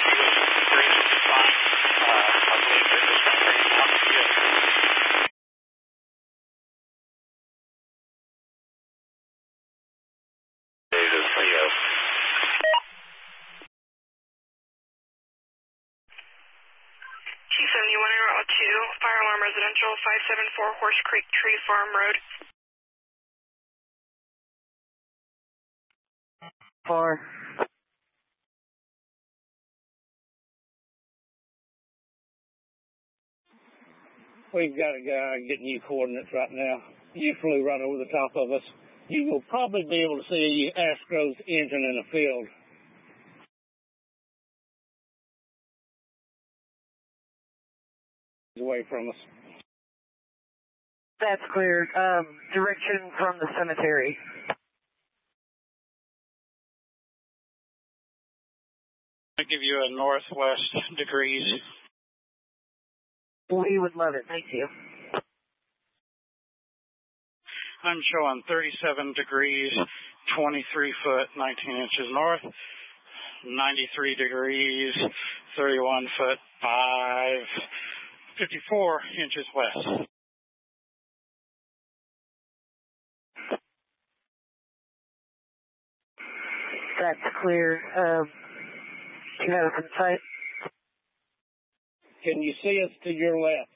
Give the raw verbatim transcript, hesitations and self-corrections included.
T seventy-one in Route two, Fire Alarm Residential, five seven four Horse Creek Tree Farm Road. Four. We've got a guy getting you coordinates right now. You flew right over the top of us. You will probably be able to see Astro's engine in the field. Away from us. That's clear. Um, direction from the cemetery. I'll give you a northwest degrees. We would love it. Thank you. I'm showing thirty-seven degrees, twenty-three foot, nineteen inches north, ninety-three degrees, thirty-one foot, five, fifty-four inches west. That's clear. Um, do you have us in sight? Can you see us to your left?